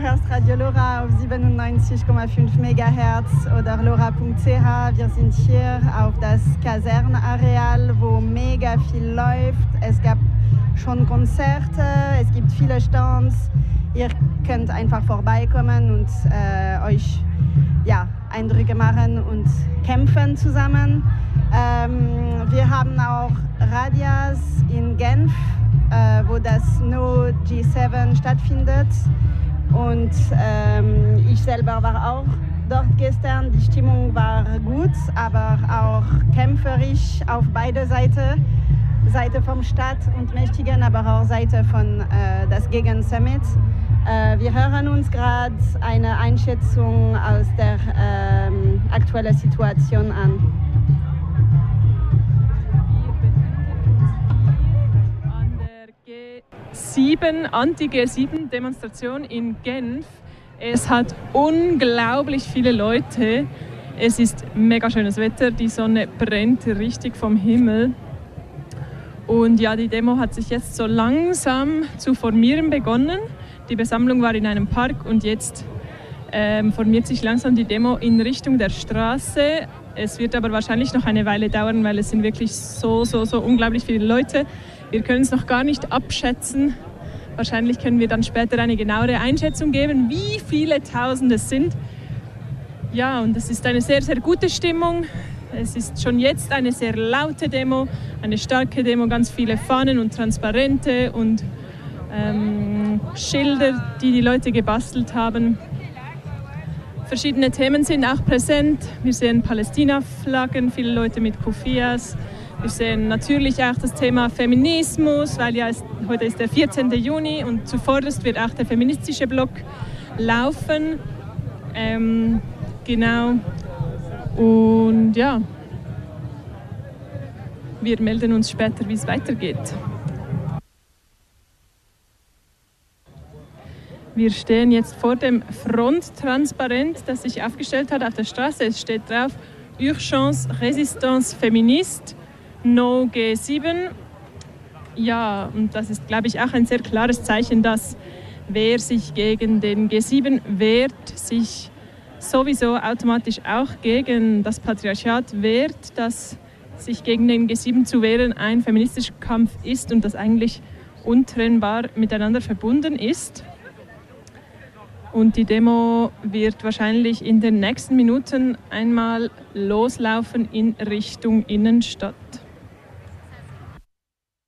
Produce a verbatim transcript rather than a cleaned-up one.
hörst Radio Lora auf siebenundneunzig Komma fünf Megahertz oder lora punkt c h. Wir sind hier auf das Kasernenareal, wo mega viel läuft. Es gab schon Konzerte, es gibt viele Stands. Ihr könnt einfach vorbeikommen und äh, euch ja, Eindrücke machen und kämpfen zusammen. Ähm, wir haben auch Radias in Genf, äh, wo das No G sieben stattfindet. Und ähm, ich selber war auch dort gestern. Die Stimmung war gut, aber auch kämpferisch auf beide Seiten. Seite vom Stadt und Mächtigen, aber auch Seite von äh, das Gegensummit. Äh, wir hören uns gerade eine Einschätzung aus der ähm, aktuellen Situation an. sieben, Anti-G sieben Demonstration in Genf. Es hat unglaublich viele Leute. Es ist mega schönes Wetter, die Sonne brennt richtig vom Himmel. Und ja, die Demo hat sich jetzt so langsam zu formieren begonnen. Die Versammlung war in einem Park und jetzt ähm, formiert sich langsam die Demo in Richtung der Straße. Es wird aber wahrscheinlich noch eine Weile dauern, weil es sind wirklich so, so, so unglaublich viele Leute. Wir können es noch gar nicht abschätzen. Wahrscheinlich können wir dann später eine genauere Einschätzung geben, wie viele Tausend es sind. Ja, und es ist eine sehr, sehr gute Stimmung. Es ist schon jetzt eine sehr laute Demo, eine starke Demo, ganz viele Fahnen und Transparente und ähm, Schilder, die die Leute gebastelt haben. Verschiedene Themen sind auch präsent. Wir sehen Palästina-Flaggen, viele Leute mit Kufias. Wir sehen natürlich auch das Thema Feminismus, weil ja es, heute ist der vierzehnte Juni und zuvorderst wird auch der feministische Block laufen. Ähm, genau. Und ja, wir melden uns später, wie es weitergeht. Wir stehen jetzt vor dem Fronttransparent, das sich aufgestellt hat auf der Straße. Es steht drauf: Urgence, Résistance féministe, No G sieben. Ja, und das ist, glaube ich, auch ein sehr klares Zeichen, dass wer sich gegen den G sieben wehrt, sich sowieso automatisch auch gegen das Patriarchat wehrt, dass sich gegen den G sieben zu wehren ein feministischer Kampf ist und das eigentlich untrennbar miteinander verbunden ist. Und die Demo wird wahrscheinlich in den nächsten Minuten einmal loslaufen in Richtung Innenstadt.